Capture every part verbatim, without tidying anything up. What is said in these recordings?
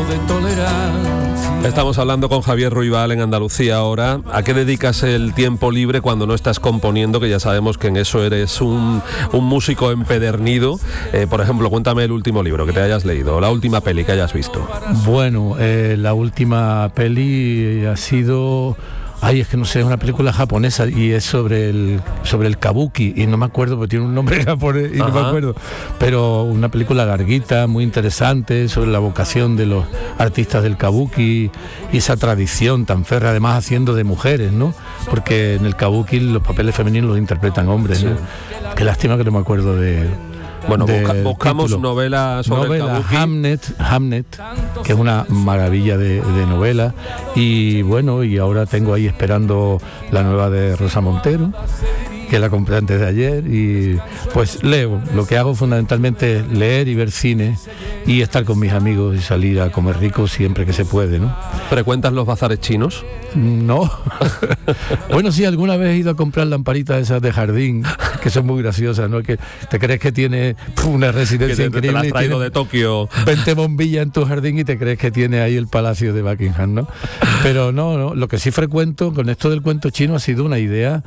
de tolerancia. Estamos hablando con Javier Ruibal en Andalucía ahora. ¿A qué dedicas el tiempo libre cuando no estás componiendo? Que ya sabemos que en eso eres un, un músico empedernido. Eh, por ejemplo, cuéntame el último libro que te hayas leído, la última peli que hayas visto. Bueno, eh, la última peli ha sido... Ay, es que no sé, es una película japonesa y es sobre el sobre el kabuki y no me acuerdo porque tiene un nombre japonés y Ajá. no me acuerdo, pero una película larguita, muy interesante sobre la vocación de los artistas del kabuki y esa tradición tan férrea, además haciendo de mujeres, ¿no? Porque en el kabuki los papeles femeninos los interpretan hombres, sí. ¿no? Qué lástima que no me acuerdo de... Bueno, busca, buscamos título. novela sobre novela, el kabuki. Hamnet, Hamnet, que es una maravilla de, de novela. Y bueno, y ahora tengo ahí esperando la nueva de Rosa Montero, que la compré antes de ayer, y pues leo. Lo que hago fundamentalmente es leer y ver cine y estar con mis amigos y salir a comer rico siempre que se puede, ¿no? ¿Frecuentas los bazares chinos? No. Bueno, sí, alguna vez he ido a comprar lamparitas esas de jardín, que son muy graciosas, ¿no? Que te crees que tiene una residencia que te, increíble. Te las has traído de Tokio. veinte bombillas en tu jardín y te crees que tiene ahí el palacio de Buckingham, ¿no? Pero no, no, lo que sí frecuento con esto del cuento chino ha sido una idea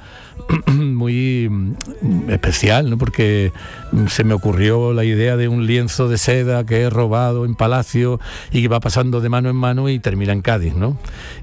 muy especial, ¿no? Porque se me ocurrió la idea de un lienzo de seda que he robado en Palacio y que va pasando de mano en mano y termina en Cádiz, ¿no?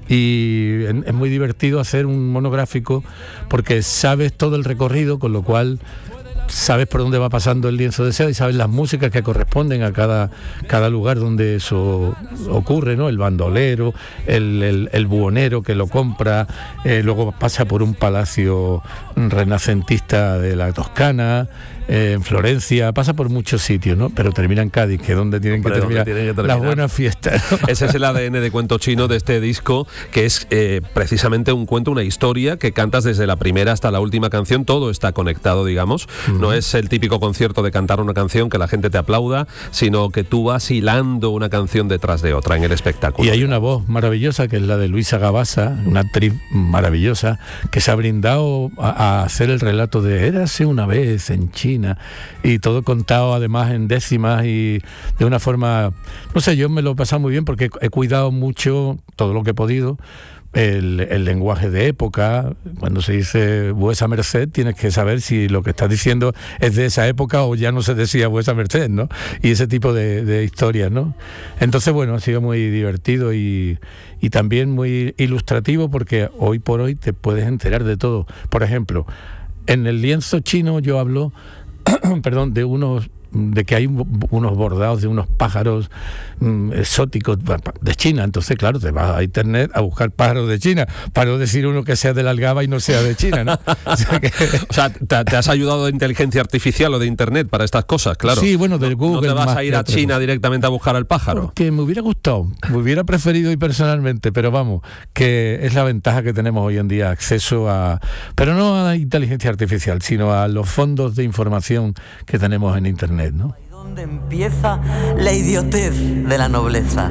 Y es muy divertido hacer un monográfico porque sabes todo el recorrido, con lo cual sabes por dónde va pasando el lienzo de seda y sabes las músicas que corresponden a cada, cada lugar donde eso ocurre, ¿no? El bandolero, el, el, el buhonero que lo compra, eh, luego pasa por un palacio renacentista de la Toscana, eh, en Florencia, pasa por muchos sitios, ¿no? Pero termina en Cádiz, que es donde tienen que, terminar, tienen que terminar las buenas fiestas, ¿no? Ese es el A D N de Cuento Chino de este disco, que es eh, precisamente un cuento, una historia que cantas desde la primera hasta la última canción. Todo está conectado, digamos. Uh-huh. No es el típico concierto de cantar una canción que la gente te aplauda, sino que tú vas hilando una canción detrás de otra en el espectáculo. Y hay una voz maravillosa que es la de Luisa Gabasa, una actriz maravillosa, que se ha brindado a, a hacer el relato de Érase una vez en China, y todo contado además en décimas y de una forma, no sé, yo me lo he pasado muy bien porque he cuidado mucho todo lo que he podido. El, el lenguaje de época, cuando se dice vuesa merced, tienes que saber si lo que estás diciendo es de esa época o ya no se decía vuesa merced, ¿no? Y ese tipo de, de historias, ¿no? Entonces, bueno, ha sido muy divertido y, y también muy ilustrativo porque hoy por hoy te puedes enterar de todo. Por ejemplo, en el lienzo chino yo hablo, perdón, de unos... de que hay unos bordados de unos pájaros mmm, exóticos de China. Entonces, claro, te vas a internet a buscar pájaros de China, para no decir uno que sea de la Algaba y no sea de China, ¿no? O sea, que... o sea te, te has ayudado de inteligencia artificial o de internet para estas cosas, claro. Sí, bueno, del Google. No te vas a ir a China directamente a buscar al pájaro. Porque me hubiera gustado, me hubiera preferido ir personalmente, pero vamos, que es la ventaja que tenemos hoy en día, acceso a, pero no a la inteligencia artificial, sino a los fondos de información que tenemos en internet, ¿no? ¿Dónde empieza la idiotez de la nobleza?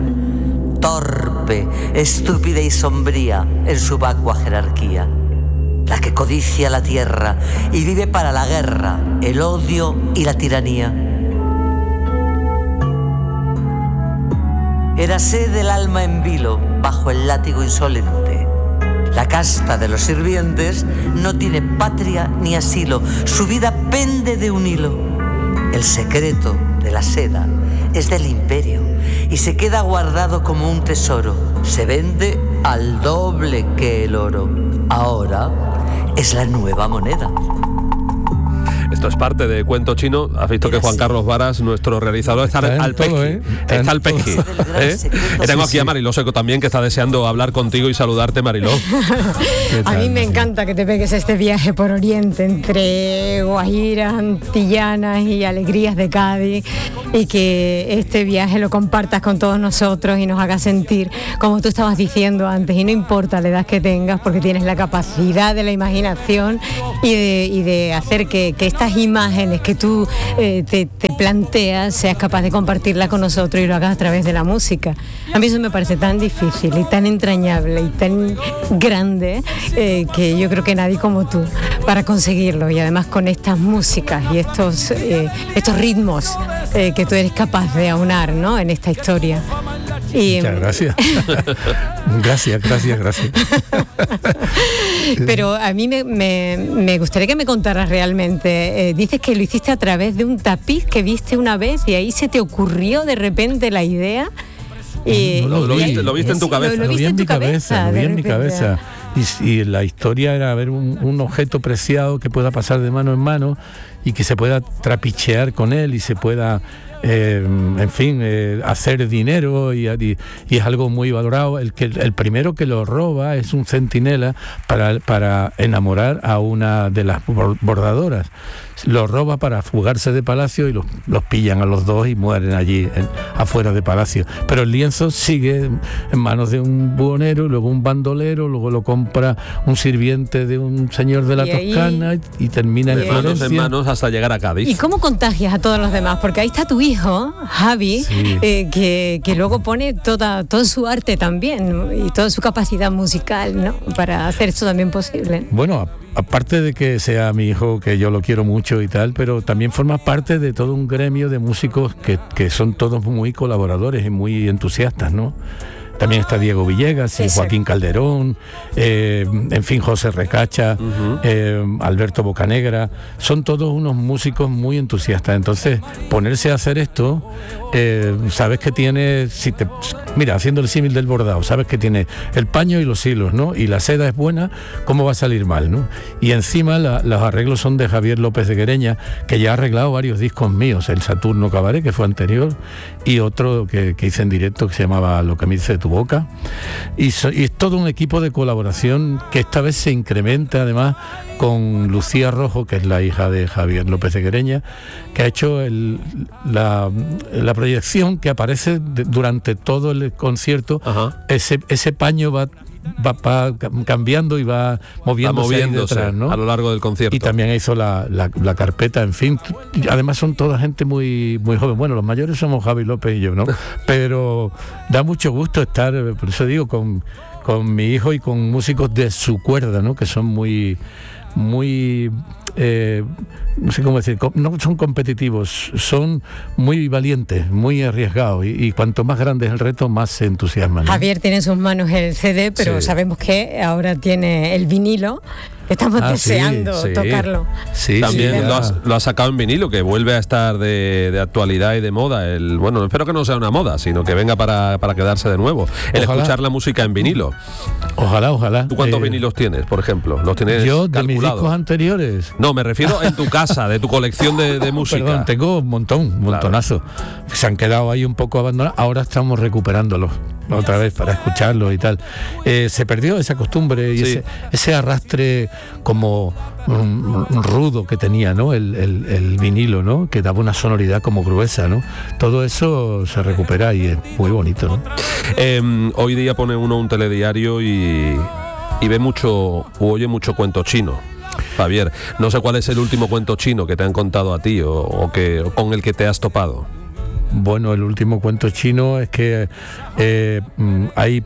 Torpe, estúpida y sombría en su vacua jerarquía. La que codicia la tierra y vive para la guerra, el odio y la tiranía. Érase del alma en vilo bajo el látigo insolente. La casta de los sirvientes no tiene patria ni asilo. Su vida pende de un hilo. El secreto de la seda es del imperio y se queda guardado como un tesoro. Se vende al doble que el oro. Ahora es la nueva moneda. Esto es parte de Cuento Chino. Has visto que Juan Carlos Varas, nuestro realizador, está, está al pequi. ¿eh? Está, está al pequi. ¿Eh? Y tengo aquí a Mariló Seco también, que está deseando hablar contigo y saludarte, Mariló. A mí me encanta que te pegues este viaje por Oriente, entre guajiras, antillanas y alegrías de Cádiz, y que este viaje lo compartas con todos nosotros y nos hagas sentir, como tú estabas diciendo antes, y no importa la edad que tengas, porque tienes la capacidad de la imaginación y de, y de hacer que, que estas imágenes que tú eh, te, te planteas seas capaz de compartirla con nosotros y lo hagas a través de la música. A mí eso me parece tan difícil y tan entrañable y tan grande eh, que yo creo que nadie como tú para conseguirlo, y además con estas músicas y estos, eh, estos ritmos eh, que tú eres capaz de aunar, ¿no?, en esta historia. Y, muchas gracias. gracias, gracias, gracias. Pero a mí me, me, me gustaría que me contaras realmente. Eh, dices que lo hiciste a través de un tapiz que viste una vez y ahí se te ocurrió de repente la idea. Y, no, lo, lo, y viste, ahí, lo viste en tu cabeza. Lo, lo, lo vi en mi cabeza, cabeza lo vi en mi repente. cabeza. Y, y la historia era ver un, un objeto preciado que pueda pasar de mano en mano y que se pueda trapichear con él y se pueda, eh, en fin, eh, hacer dinero y, y, y es algo muy valorado. El, que, el primero que lo roba es un centinela para, para enamorar a una de las bordadoras. Lo roba para fugarse de palacio y los, los pillan a los dos y mueren allí en, afuera de palacio. Pero el lienzo sigue en manos de un buhonero, luego un bandolero, luego lo compra un sirviente de un señor de la y Toscana ahí, y, y termina de en manos Florencia. en manos hasta llegar a Cádiz. ¿Y cómo contagias a todos los demás? Porque ahí está tu hijo, Javi, Sí. eh, que, que luego pone toda, todo su arte también, ¿no? Y toda su capacidad musical, ¿no? Para hacer esto también posible. Bueno, aparte de que sea mi hijo, que yo lo quiero mucho y tal, pero también forma parte de todo un gremio de músicos que, que son todos muy colaboradores y muy entusiastas, ¿no? También está Diego Villegas y Sí, sí. Joaquín Calderón, eh, en fin, José Recacha, Uh-huh. eh, Alberto Bocanegra, son todos unos músicos muy entusiastas. Entonces, ponerse a hacer esto, eh, sabes que tiene, si te, mira, haciendo el símil del bordado, sabes que tiene el paño y los hilos, ¿no? Y la seda es buena, ¿cómo va a salir mal, no? Y encima la, los arreglos son de Javier López de Guereña, que ya ha arreglado varios discos míos, el Saturno Cabaret, que fue anterior, y otro que, que hice en directo que se llamaba Lo que me dice tu boca. Y, so, y es todo un equipo de colaboración que esta vez se incrementa además con Lucía Rojo, que es la hija de Javier López de Guereña, que ha hecho el, la, la proyección que aparece de, durante todo el concierto. Ajá. Ese, ese paño va, va, va cambiando y va moviéndose, Va moviéndose detrás, ¿no? a lo largo del concierto. Y también hizo la, la, la carpeta, en fin. Además son toda gente muy muy joven. Bueno, los mayores somos Javi López y yo, ¿no? Pero da mucho gusto estar, por eso digo, con, con mi hijo y con músicos de su cuerda, ¿no? Que son muy, muy... Eh, no sé cómo decir, no son competitivos, son muy valientes, muy arriesgados y, y cuanto más grande es el reto, más se entusiasman, ¿no? Javier tiene en sus manos el C D, pero Sí. sabemos que ahora tiene el vinilo. Estamos Ah, sí, deseando sí. tocarlo. Sí, También sí, ya. lo, has, lo has sacado en vinilo, que vuelve a estar de, de actualidad y de moda. El, bueno, espero que no sea una moda, sino que venga para, para quedarse de nuevo. El Ojalá. escuchar la música en vinilo. Ojalá, ojalá. ¿Tú cuántos Eh, vinilos tienes, por ejemplo? ¿Los tienes Yo, de mis calculados? discos anteriores. No, me refiero en tu casa, de tu colección de, de música. Perdón, tengo un montón, un montonazo. Se han quedado ahí un poco abandonados. Ahora estamos recuperándolos otra vez para escucharlos y tal. Eh, se perdió esa costumbre y Sí. ese, ese arrastre como um, rudo que tenía, ¿no? El, el, el vinilo, ¿no? Que daba una sonoridad como gruesa, ¿no? Todo eso se recupera y es muy bonito, ¿no? Eh, hoy día pone uno un telediario y, y ve mucho, o oye mucho cuento chino. Javier, no sé cuál es el último cuento chino que te han contado a ti o, o que, o con el que te has topado. Bueno, el último cuento chino es que eh, mm, hay,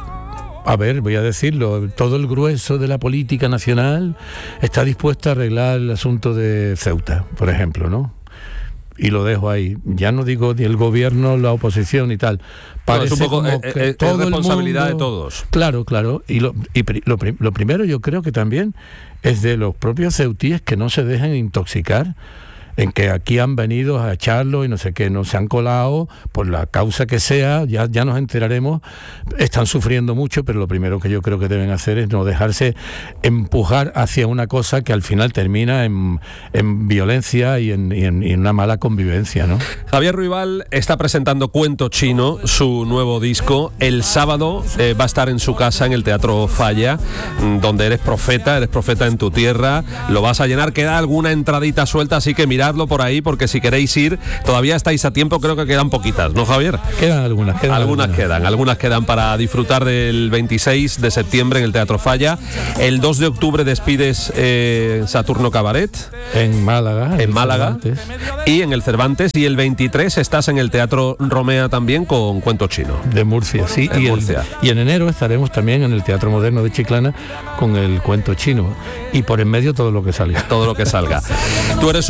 a ver, voy a decirlo, todo el grueso de la política nacional está dispuesta a arreglar el asunto de Ceuta, por ejemplo, ¿no? Y lo dejo ahí. Ya no digo ni el gobierno, la oposición y tal. No, es un poco como eh, que eh, es todo el responsabilidad mundo- de todos. Claro, claro. Y, lo, y pri- lo, prim- lo primero yo creo que también es de los propios ceutíes que no se dejen intoxicar en que aquí han venido a echarlo y no sé qué, no se han colado por la causa que sea, ya, ya nos enteraremos, están sufriendo mucho, pero lo primero que yo creo que deben hacer es no dejarse empujar hacia una cosa que al final termina en, en violencia y en, y, en, y en una mala convivencia, ¿no? Javier Ruibal está presentando Cuento Chino, su nuevo disco. El sábado eh, va a estar en su casa en el Teatro Falla, mm, donde eres profeta, eres profeta en tu tierra. Lo vas a llenar, queda alguna entradita suelta, así que miradlo por ahí, porque si queréis ir, todavía estáis a tiempo, creo que quedan poquitas, ¿no, Javier? Quedan algunas, quedan Algunas algunas. quedan, algunas quedan para disfrutar del veintiséis de septiembre en el Teatro Falla. El dos de octubre despides eh, Saturno Cabaret En Málaga. en Málaga Cervantes. y en el Cervantes, y el veintitrés estás en el Teatro Romea también con Cuento Chino. De Murcia, sí. De y, el- Murcia. y en enero estaremos también en el Teatro Moderno de Chiclana con el Cuento Chino. Y por en medio todo lo que salga. Todo lo que salga. Tú eres un gran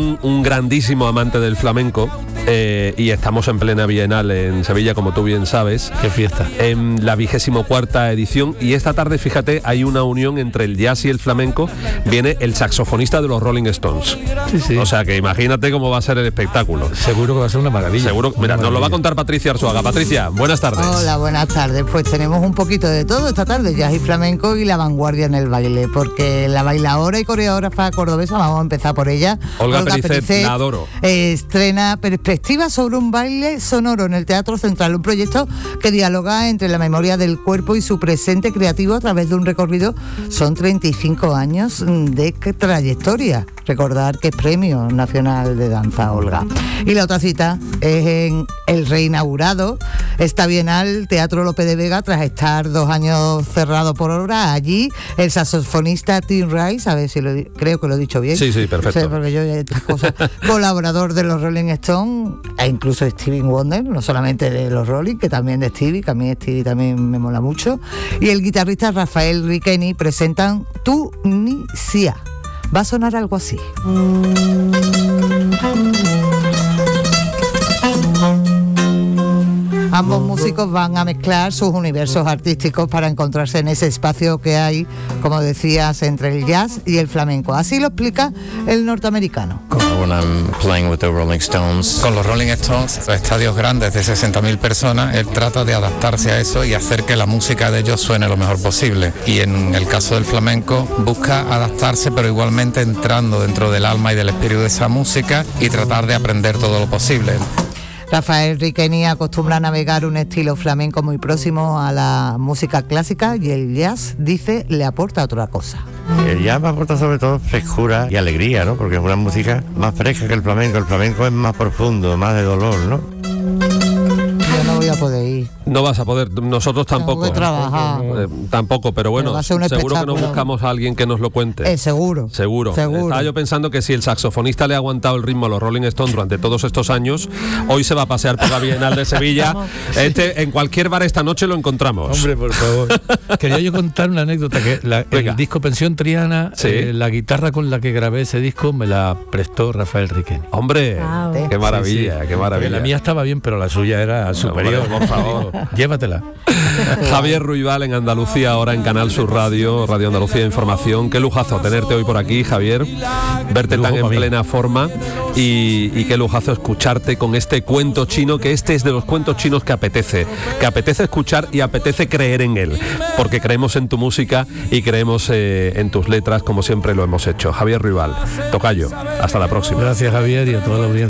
un, un grandísimo amante del flamenco eh, y estamos en plena Bienal en Sevilla, como tú bien sabes. Qué fiesta. En la vigésimo cuarta edición, y esta tarde, fíjate, hay una unión entre el jazz y el flamenco. Viene el saxofonista de los Rolling Stones. Sí, sí. O sea que imagínate cómo va a ser el espectáculo. Seguro que va a ser una maravilla. Seguro. Mira, nos lo va a contar Patricia Arzuaga. Patricia, buenas tardes. Hola, buenas tardes. Pues tenemos un poquito de todo esta tarde, jazz y flamenco y la vanguardia en el baile, porque la bailadora y coreógrafa cordobesa, vamos a empezar por ella, Olga, Olga Pericet, Pericet, la adoro. Eh, estrena Perspectiva sobre un baile sonoro en el Teatro Central, un proyecto que dialoga entre la memoria del cuerpo y su presente creativo a través de un recorrido. Son treinta y cinco años de trayectoria. Recordar que es Premio Nacional de Danza, Olga. Y la otra cita es en el reinaugurado esta Bienal Teatro Lope de Vega, tras estar dos años cerrado por obra. Allí el saxofonista Tim Rice, a ver si lo di- creo que lo he dicho bien. Sí, sí, perfecto. Sí, porque yo estas cosas, colaborador de los Rolling Stones e incluso Stevie Wonder, no solamente de los Rolling, que también de Stevie, que a mí Stevie también me mola mucho. Y el guitarrista Rafael Riqueni presentan Tunisia. Va a sonar algo así. Ambos músicos van a mezclar sus universos artísticos para encontrarse en ese espacio que hay, como decías, entre el jazz y el flamenco. Así lo explica el norteamericano. When I'm playing with the Rolling Stones. Con los Rolling Stones, estadios grandes de sesenta mil personas, él trata de adaptarse a eso y hacer que la música de ellos suene lo mejor posible. Y en el caso del flamenco, busca adaptarse, pero igualmente entrando dentro del alma y del espíritu de esa música y tratar de aprender todo lo posible. Rafael Riqueni acostumbra a navegar un estilo flamenco muy próximo a la música clásica y el jazz, dice, le aporta otra cosa. El jazz me aporta sobre todo frescura y alegría, ¿no? Porque es una música más fresca que el flamenco. El flamenco es más profundo, más de dolor, ¿no? Yo no voy a poder ir. No vas a poder, nosotros tampoco. Tengo que trabajar. Eh, tampoco, pero bueno, pero seguro que espectáculo. nos buscamos a alguien que nos lo cuente. Eh, seguro. Seguro. Seguro. Estaba yo pensando que si el saxofonista le ha aguantado el ritmo a los Rolling Stones durante todos estos años, hoy se va a pasear por la Bienal de Sevilla. Este, en cualquier bar esta noche lo encontramos. Hombre, por favor. Quería yo contar una anécdota, que la, el disco Pensión Triana, ¿Sí? eh, la guitarra con la que grabé ese disco me la prestó Rafael Riqueni. Hombre, Wow. qué maravilla, Sí, sí. qué maravilla. La mía estaba bien, pero la suya era superior. Hombre, por favor. Llévatela. Javier Ruibal en Andalucía, ahora en Canal Sur Radio, Radio Andalucía Información. Qué lujazo tenerte hoy por aquí, Javier. Verte Lujo tan en para mí. plena forma y, y qué lujazo escucharte con este cuento chino, que este es de los cuentos chinos que apetece, que apetece escuchar y apetece creer en él, porque creemos en tu música y creemos eh, en tus letras, como siempre lo hemos hecho. Javier Ruibal, tocayo, hasta la próxima. Gracias, Javier, y a toda la audiencia.